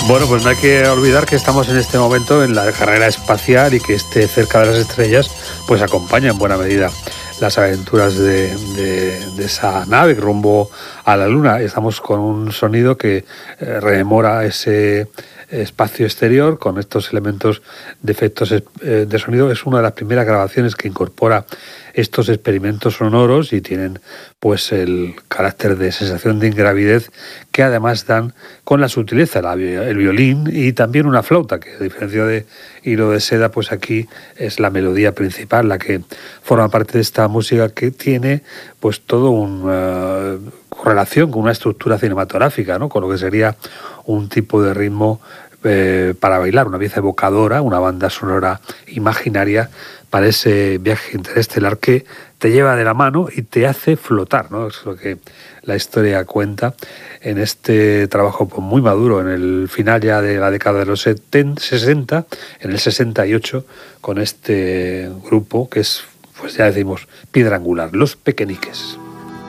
Bueno, pues no hay que olvidar que estamos en este momento en la carrera espacial y que cerca de las estrellas pues acompaña en buena medida las aventuras de esa nave rumbo a la Luna. Estamos con un sonido que rememora ese espacio exterior con estos elementos de efectos de sonido. Es una de las primeras grabaciones que incorpora estos experimentos sonoros y tienen pues el carácter de sensación de ingravidez que además dan con la sutileza, el violín y también una flauta, que a diferencia de Hilo de Seda, pues aquí es la melodía principal, la que forma parte de esta música que tiene pues todo una correlación con una estructura cinematográfica, ¿no? Con lo que sería un tipo de ritmo para bailar, una pieza evocadora, una banda sonora imaginaria para ese viaje interestelar que te lleva de la mano y te hace flotar, ¿no? Es lo que la historia cuenta en este trabajo pues, muy maduro, en el final ya de la década de los 60, en el 68, con este grupo que es, pues ya decimos, piedra angular, Los Pequeñiques.